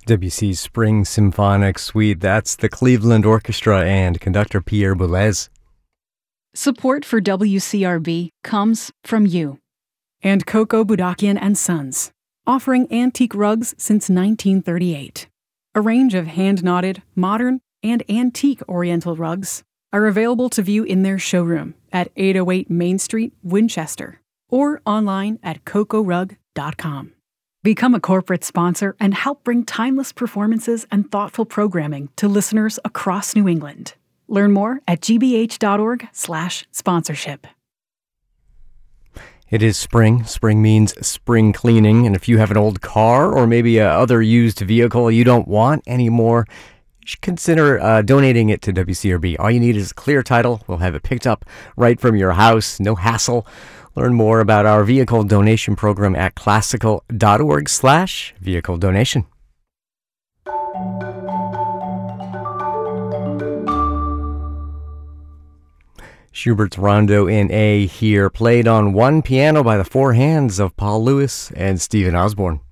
Debussy's Spring Symphonic Suite. That's the Cleveland Orchestra and conductor Pierre Boulez. Support for WCRB comes from you. And Coco Budakian and Sons, offering antique rugs since 1938. A range of hand-knotted, modern, and antique Oriental rugs are available to view in their showroom at 808 Main Street, Winchester, or online at cocorug.com. Become a corporate sponsor and help bring timeless performances and thoughtful programming to listeners across New England. Learn more at gbh.org/sponsorship. It is spring. Spring means spring cleaning. And if you have an old car or maybe a other used vehicle you don't want anymore, you should consider donating it to WCRB. All you need is a clear title. We'll have it picked up right from your house. No hassle. Learn more about our vehicle donation program at classical.org/vehicle donation. Schubert's Rondo in A here, played on one piano by the four hands of Paul Lewis and Stephen Osborne.